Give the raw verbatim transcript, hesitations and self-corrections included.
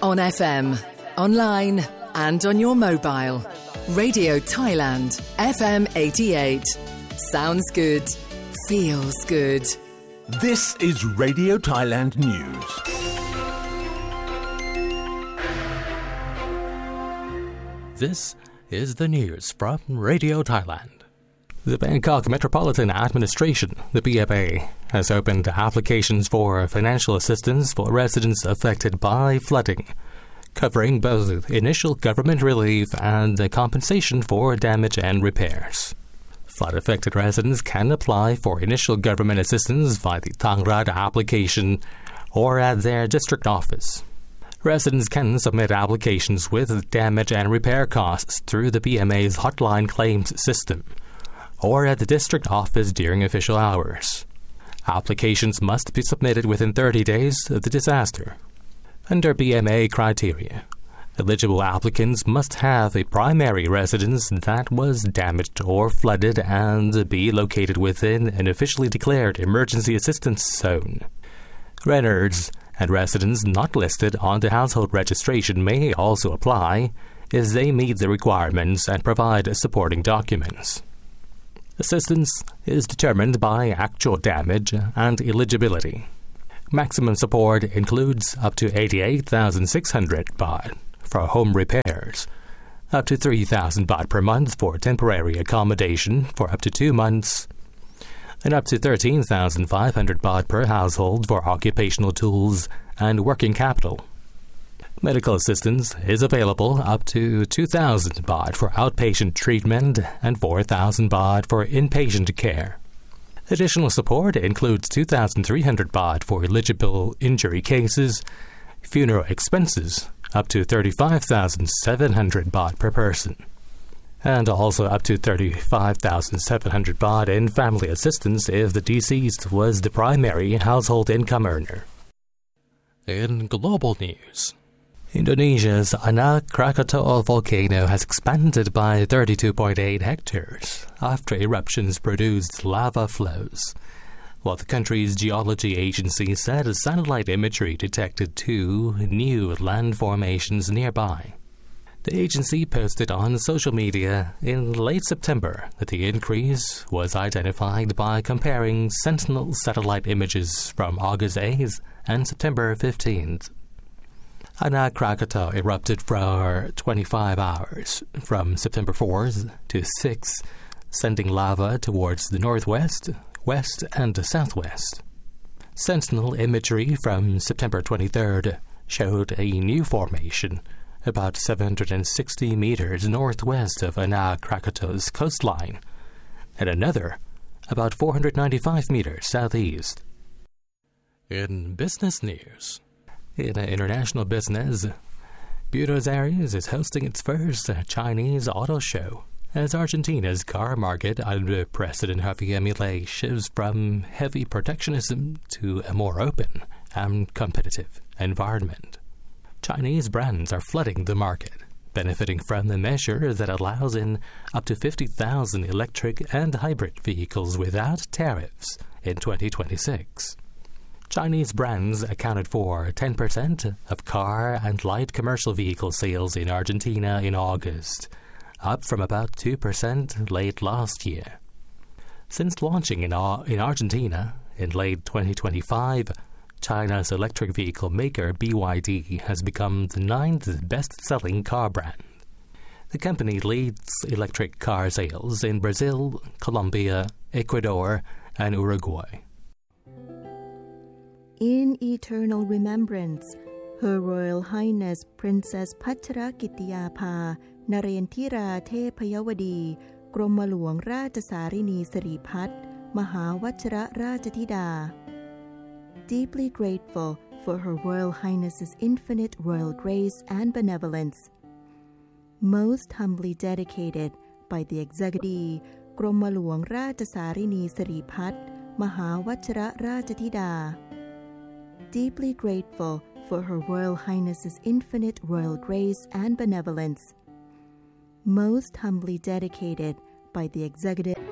On F M, online and on your mobile. Radio Thailand, F M eighty-eight. Sounds good. Feels good. This is Radio Thailand News. This is the news from Radio Thailand. The Bangkok Metropolitan Administration, the B M A, has opened applications for financial assistance for residents affected by flooding, covering both initial government relief and the compensation for damage and repairs. Flood-affected residents can apply for initial government assistance via the Thangrat application or at their district office. Residents can submit applications with damage and repair costs through the B M A's hotline claims system or at the district office during official hours. Applications must be submitted within thirty days of the disaster. Under B M A criteria, eligible applicants must have a primary residence that was damaged or flooded and be located within an officially declared emergency assistance zone. Renters and residents not listed on the household registration may also apply if they meet the requirements and provide supporting documents. Assistance is determined by actual damage and eligibility. Maximum support includes up to eighty-eight thousand six hundred baht for home repairs, up to three thousand baht per month for temporary accommodation for up to two months, and up to thirteen thousand five hundred baht per household for occupational tools and working capital. Medical assistance is available up to two thousand baht for outpatient treatment and four thousand baht for inpatient care. Additional support includes two thousand three hundred baht for eligible injury cases, funeral expenses up to thirty-five thousand seven hundred baht per person, and also up to thirty-five thousand seven hundred baht in family assistance if the deceased was the primary household income earner. In global news, Indonesia's Anak Krakatau volcano has expanded by thirty-two point eight hectares after eruptions produced lava flows, while the country's geology agency said satellite imagery detected two new land formations nearby. The agency posted on social media in late September that the increase was identified by comparing Sentinel satellite images from August eighth and September fifteenth. Anak Krakatau erupted for twenty-five hours from September fourth to sixth, sending lava towards the northwest, west, and southwest. Sentinel imagery from September twenty-third showed a new formation about seven hundred sixty meters northwest of Anak Krakatau's coastline, and another about four hundred ninety-five meters southeast. In business news, in international business, Buenos Aires is hosting its first Chinese auto show as Argentina's car market under President Javier Milei shifts from heavy protectionism to a more open and competitive environment. Chinese brands are flooding the market, benefiting from a measure that allows in up to fifty thousand electric and hybrid vehicles without tariffs in twenty twenty-six. Chinese brands accounted for ten percent of car and light commercial vehicle sales in Argentina in August, up from about two percent late last year. Since launching in, Ar- in Argentina in late twenty twenty-five, China's electric vehicle maker B Y D has become the ninth best-selling car brand. The company leads electric car sales in Brazil, Colombia, Ecuador, and Uruguay. In eternal remembrance, Her Royal Highness Princess Pachrakitiyapha Narendra Thepayawadi กรมหลวงราชสารินีสิริพัฒน์มหาวชิรราชธิดา Deeply grateful for Her Royal Highness's infinite royal grace and benevolence. Most humbly dedicated by the Executive กรมหลวงราชสารินีสิริพัฒน์มหาวชิรราชธิดา Deeply grateful for Her Royal Highness's infinite royal grace and benevolence. Most humbly dedicated by the Executive